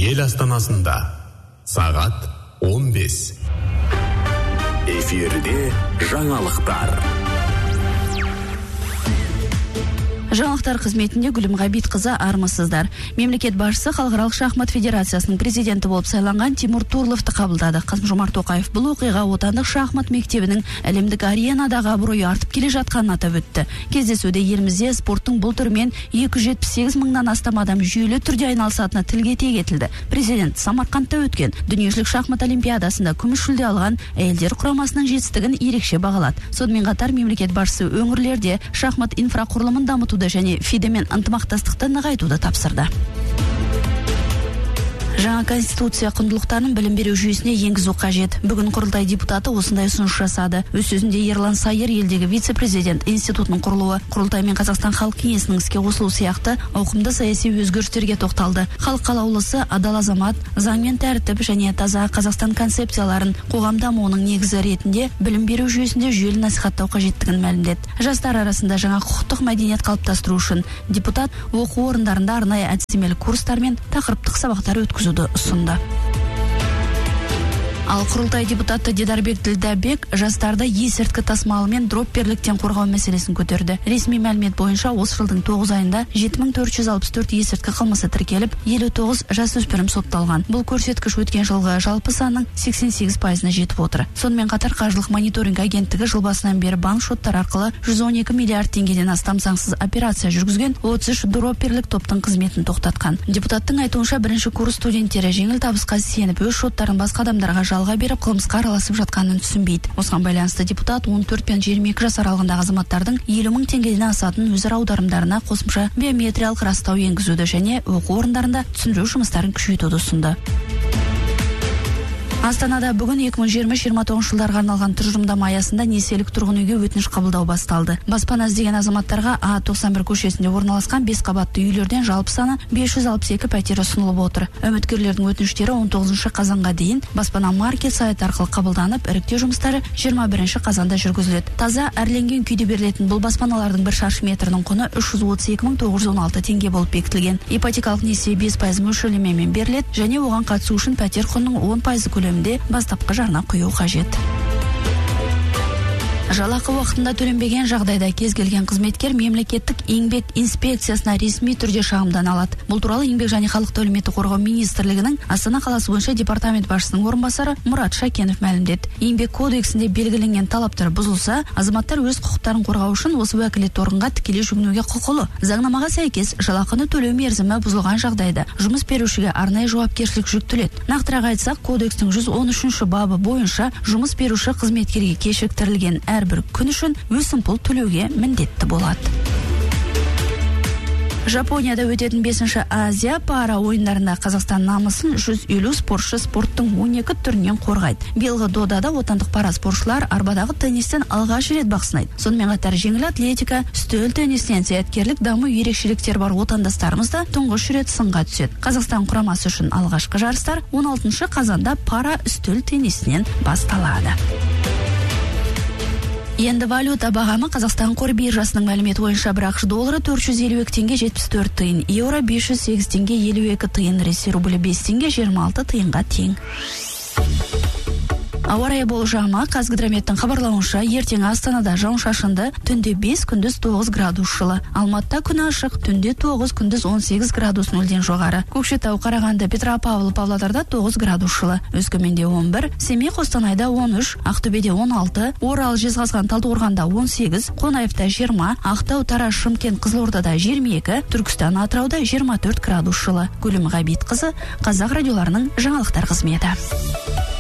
ел астанасында сағат 15. Эфирде жаңалықтар. Жаңалықтар қызметінде Гүлім Ғабитқызы, армысыздар. Мемлекет басшысы Халықаралық шахмат федерациясының президенті болып сайланған Тимур Турловты қабылдады. Қасым-Жомарт Тоқаев бұл оқиға отандық шахмат мектебінің әлемдік аренадағы абыройы артып келе жатқанын атап өтті. Кездесуде елімізде спорттың бұл түрімен 278 мыңнан астам адам жүйелі түрде айналысатыны тілге тиек етілді. Президент Самарқандта өткен дүниежүзілік шахмат олимпиадасында күміс жүлде алған әйелдер құрамасының жетістігін ерекше бағалады. Сонымен қатар мемлекет басшысы өңірлерде шахмат инфрақұрылымын дамытуды және ФИДЕмен ынтымақтастықты нығайтуды тапсырды. Жаңа конституция құндылықтарын білім беру жүйесіне енгізу қажет. Бүгін құрылтай депутаты осындай ұсыныс жасады. Өз сөзінде Ерлан Сайыр елдегі вице-президент институтының құрылуы, құрылтай мен Қазақстан халық кеңесінің іске қосылу сияқты ауқымды саяси өзгерістерге тоқталды. Халық қалаулысы адал азамат, заң мен тәртіп және таза Қазақстан концепцияларын қоғам дамуының негізі ретінде білім беру жүйесінде жүйелі насихаттау қажеттігін мәлімдеді. Жастар арасында жаңа құқықтық мәдениет қалыптастыру үшін депутат оқу орындарында арнайы әдістемелік курстар мен тақырыптық сабақтар өткізуді ұсынды. Ал құрылтай депутаты Дидарбек Ділдәбек жастарды есірткі тасымалы мен дропперліктен қорғау мәселесін көтерді. Ресми мәлімет бойынша осы жылдың 9 айында 7464 есірткі қылмысы тіркеліп, 59 жасөспірім сотталған. Бұл көрсеткіш өткен жылғы жалпы санның 88%-на жетіп отыр. Сонымен қатар қаржылық мониторинг агенттігі жыл басынан бері банк шоттар арқылы 112 миллиард теңгеден астам заңсыз операция жүргізген 33 дропперлік топтың қызметін тоқтатқан. Депутаттың айтуынша бірінші курс студенттері жеңіл табысқа сеніп өз шоттарын басқа адамдарға жалға беріп қылмысқа араласып жатқанын түсінбейді. Осыған байланысты депутат 14 пен 22 жас аралығындағы азаматтардың 50 мың теңгеден асатын өзара аударымдарына қосымша биометриялық растау енгізуді және оқу орындарында түсіндіру жұмыстарын күшейтуді ұсынды. Астанада бүгін 2020-2029 жылдарға арналған тұжырымдама аясында несиелік тұрғын үйге өтініш қабылдау басталды. Баспана іздеген азаматтарға А91 көшесінде орналасқан 5 қабатты үйлерден жалпы саны 562 пәтер ұсынылып отыр. Үміткерлердің өтініштері 19 қазанға дейін баспана маркет сайты арқылы қабылданып, іріктеу жұмыстары 21 қазанда жүргізіледі. Таза әрленген күйде берілетін бұл баспаналардың бір шаршы метрінің құны 332.916 теңге болып бекітілген. Ипотекалық несие 5% мөлшерлемемен беріледі және оған қатысу үшін пәтер құнының 10% көлемінде бастапқы жарна құю қажет. Жалақы уақытында төленбеген жағдайда кез келген қызметкер мемлекеттік еңбек инспекциясына ресми түрде шағымдана алады. Бұл туралы еңбек және халықты әлеуметтік қорғау министрлігінің Астана қаласы бойынша департамент басшысының орынбасары Мұрат Шакенов мәлімдеді. Еңбек кодексінде белгіленген талаптар бұзылса, азаматтар өз құқықтарын қорғау үшін осы уәкілетті органға тікелей жүгінуге құқылы. Заңнамаға сәйкес жалақыны төлеу мерзімі бұзылған жағдайда жұмыс берушіге арнайы жауапкершілік жүктеледі. Нақтырақ айтсақ, кодекстің 113 бабы бойынша жұмыс беруші қызметкерге кешіктірілген әрбір күн үшін өсімпұл төлеуге міндетті болады. Жапонияда өтетін 5-ші Азия пара ойындарында Қазақстан намысын 150 спортшы спорттың 12 түрінен қорғайды. Биылғы додада отандық пара спортшылар арбадағы теннистен алғаш рет бақ сынайды. Сонымен қатар жеңіл атлетика, үстел теннисінен зияткерлік даму ерекшеліктер бар отандастарымыз да тұңғыш рет сынға түседі. Қазақстан құрамасы үшін алғашқы жарыстар 16 қазанда пара үстел теннисінен басталады. Енді валюта бағамы Қазақстан қор биржасының мәліметі бойынша бір ақш доллары 452 теңге 74 тиын, еуро 508 теңге 52 тиын, ресей рублі 5 теңге 26 тиынға тең. Ауа райы болжамы Қазгидрометтің хабарлауынша ертең Астанада жауын-шашынды, түнде 5, күндіз 9 градус жылы. Алматыда күн ашық, түнде 9, күндіз 18 градус нөлден жоғары. Көкшетау, Қарағанды, Петропавл, Павлодарда 9 градус жылы. Өскеменде 11, Семей, Қостанайда 13, Ақтөбеде 16, Орал, Жезқазған, Талдықорғанда 18, Қонаевта 20, Ақтау, Тараз, Шымкент, Қызылордада 22, Түркістан, Атырауда 24 градус жылы. Гүлім Ғабитқызы, Қазақ радиоларының жаңалықтар қызметі.